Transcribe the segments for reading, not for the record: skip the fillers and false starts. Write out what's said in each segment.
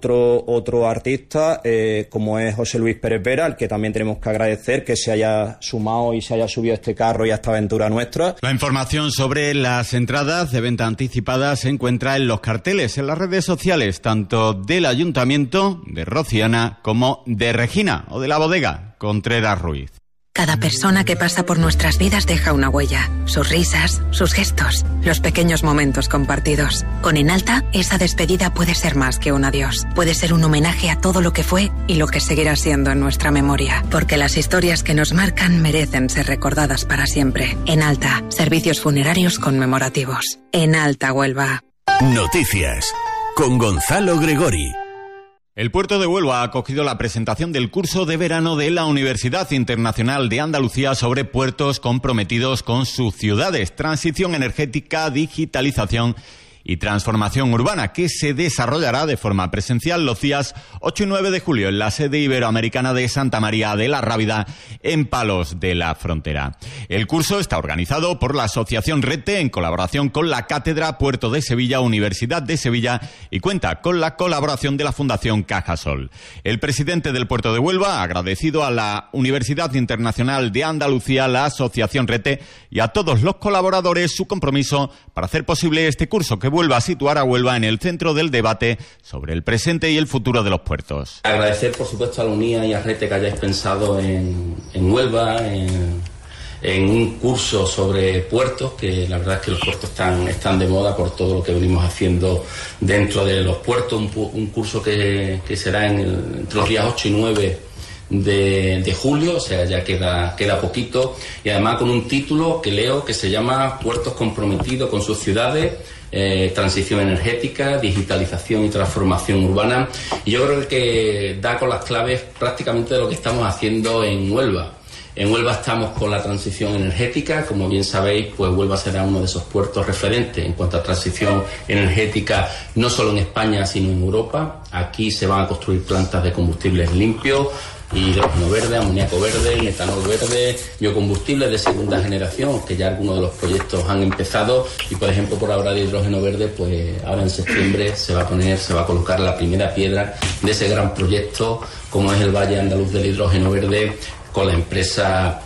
otro artista, como es José Luis Pérez Vera, al que también tenemos que agradecer que se haya sumado y se haya subido a este carro y a esta aventura nuestra. La información sobre las entradas de venta anticipada se encuentra en los carteles, en las redes sociales, tanto del Ayuntamiento de Rociana como de Regina o de la bodega Contreras Ruiz. Cada persona que pasa por nuestras vidas deja una huella. Sus risas, sus gestos, los pequeños momentos compartidos. Con Enalta, esa despedida puede ser más que un adiós. Puede ser un homenaje a todo lo que fue y lo que seguirá siendo en nuestra memoria. Porque las historias que nos marcan merecen ser recordadas para siempre. Enalta, servicios funerarios conmemorativos. Enalta Huelva. Noticias con Gonzalo Gregori. El puerto de Huelva ha acogido la presentación del curso de verano de la Universidad Internacional de Andalucía sobre puertos comprometidos con sus ciudades, transición energética, digitalización y transformación urbana, que se desarrollará de forma presencial los días 8 y 9 de julio en la sede iberoamericana de Santa María de la Rábida, en Palos de la Frontera. El curso está organizado por la Asociación RETE en colaboración con la Cátedra Puerto de Sevilla, Universidad de Sevilla, y cuenta con la colaboración de la Fundación Cajasol. El presidente del puerto de Huelva ha agradecido a la Universidad Internacional de Andalucía, la Asociación RETE y a todos los colaboradores su compromiso para hacer posible este curso que vuelva a situar a Huelva en el centro del debate sobre el presente y el futuro de los puertos. Agradecer, por supuesto, a la UNIA y a RETE que hayáis pensado en Huelva, en un curso sobre puertos, que la verdad es que los puertos están de moda por todo lo que venimos haciendo dentro de los puertos. Un curso que será entre los días 8 y 9 de julio, o sea, ya queda poquito, y además con un título que leo que se llama Puertos comprometidos con sus ciudades, transición energética, digitalización y transformación urbana. Y yo creo que da con las claves prácticamente de lo que estamos haciendo en Huelva. En Huelva estamos con la transición energética. Como bien sabéis, pues Huelva será uno de esos puertos referentes en cuanto a transición energética, no solo en España, sino en Europa. Aquí se van a construir plantas de combustibles limpios, hidrógeno verde, amoníaco verde, metanol verde, biocombustibles de segunda generación, que ya algunos de los proyectos han empezado. Y por ejemplo, por ahora de hidrógeno verde, pues ahora en septiembre se va a colocar la primera piedra de ese gran proyecto, como es el Valle Andaluz del Hidrógeno Verde, con la empresa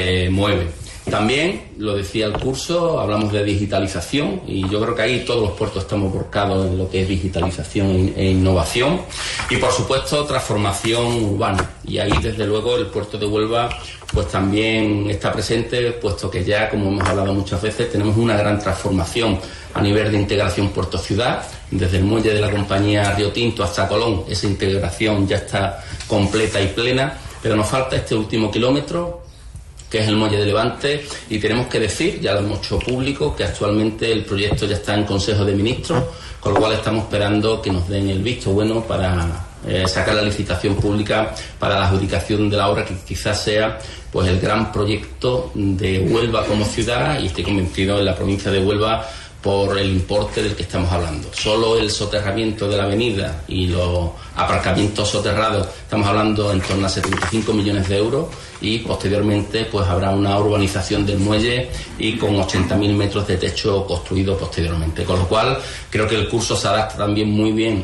Mueve. También, lo decía el curso, hablamos de digitalización, y yo creo que ahí todos los puertos estamos volcados en lo que es digitalización e innovación, y por supuesto transformación urbana. Y ahí desde luego el puerto de Huelva pues también está presente, puesto que ya, como hemos hablado muchas veces, tenemos una gran transformación a nivel de integración puerto-ciudad, desde el muelle de la compañía Río Tinto hasta Colón. Esa integración ya está completa y plena, pero nos falta este último kilómetro, que es el muelle de Levante, y tenemos que decir, ya lo hemos hecho público, que actualmente el proyecto ya está en Consejo de Ministros, con lo cual estamos esperando que nos den el visto bueno para sacar la licitación pública para la adjudicación de la obra, que quizás sea pues el gran proyecto de Huelva como ciudad, y estoy convencido en la provincia de Huelva por el importe del que estamos hablando. Solo el soterramiento de la avenida y los aparcamientos soterrados, estamos hablando en torno a 75 millones de euros, y posteriormente pues habrá una urbanización del muelle y con 80.000 metros de techo construido posteriormente. Con lo cual creo que el curso se adapta también muy bien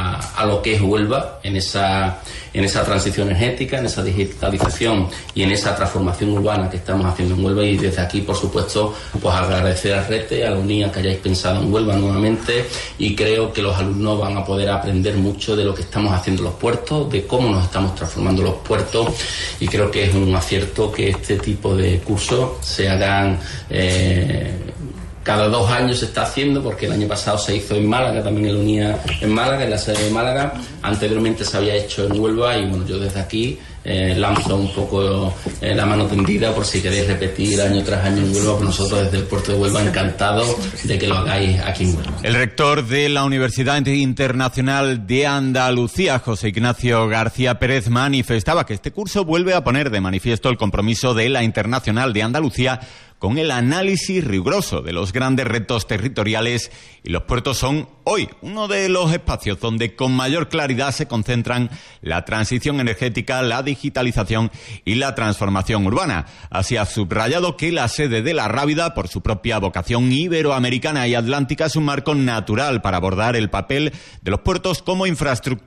a lo que es Huelva en esa transición energética, en esa digitalización y en esa transformación urbana que estamos haciendo en Huelva. Y desde aquí, por supuesto, pues agradecer a RETE, a la UNIA, que hayáis pensado en Huelva nuevamente, y creo que los alumnos van a poder aprender mucho de lo que estamos haciendo en los puertos, de cómo nos estamos transformando los puertos, y creo que es un acierto que este tipo de cursos se hagan cada 2 años. Se está haciendo, porque el año pasado se hizo en Málaga, también en la UNIA en Málaga, en la sede de Málaga. Anteriormente se había hecho en Huelva, y bueno, yo desde aquí lanzo un poco la mano tendida por si queréis repetir año tras año en Huelva. Pues nosotros desde el puerto de Huelva encantados de que lo hagáis aquí en Huelva. El rector de la Universidad Internacional de Andalucía, José Ignacio García Pérez, manifestaba que este curso vuelve a poner de manifiesto el compromiso de la Internacional de Andalucía con el análisis riguroso de los grandes retos territoriales, y los puertos son hoy uno de los espacios donde con mayor claridad se concentran la transición energética, la digitalización y la transformación urbana. Así ha subrayado que la sede de la Rábida, por su propia vocación iberoamericana y atlántica, es un marco natural para abordar el papel de los puertos como infraestructura